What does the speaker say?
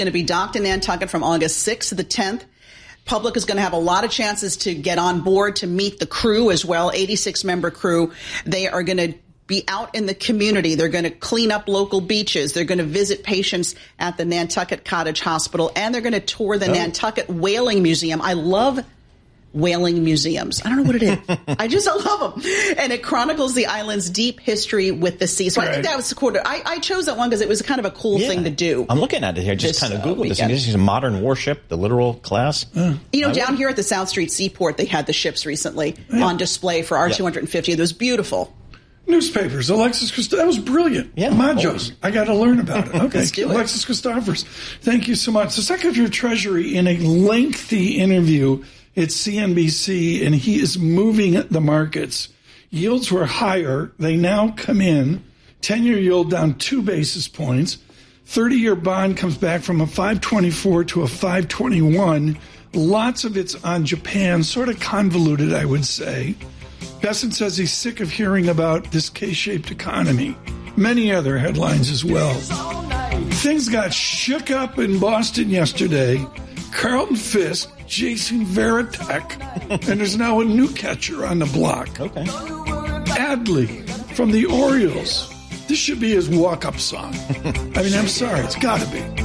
going to be docked in Nantucket from August 6th to the 10th. Public is going to have a lot of chances to get on board, to meet the crew as well, 86-member crew. They are going to be out in the community. They're going to clean up local beaches. They're going to visit patients at the Nantucket Cottage Hospital, and they're going to tour the Nantucket Whaling Museum. I love whaling museums. I don't know what it is. I love them. And it chronicles the island's deep history with the sea. So I think that was cool. I chose that one because it was kind of a cool thing to do. I'm looking at it here. Just kind of Google this. This is a modern warship, the literal class. Down here at the South Street Seaport, they had the ships recently on display for R250. It was beautiful. Newspapers, Alexis Christophers. That was brilliant. Yeah. Majos. I got to learn about it. Okay. Let's do it. Alexis Christophers, thank you so much. The Secretary of Treasury, in a lengthy interview at CNBC, and he is moving the markets. Yields were higher. They now come in. 10-year yield down 2 basis points. 30-year bond comes back from a 5.24 to a 5.21. Lots of it's on Japan, sort of convoluted, I would say. Bessent says he's sick of hearing about this K-shaped economy. Many other headlines as well. Things got shook up in Boston yesterday. Carlton Fisk, Jason Varitek, and there's now a new catcher on the block. Okay. Adley from the Orioles. This should be his walk-up song. I mean, I'm sorry. It's got to be.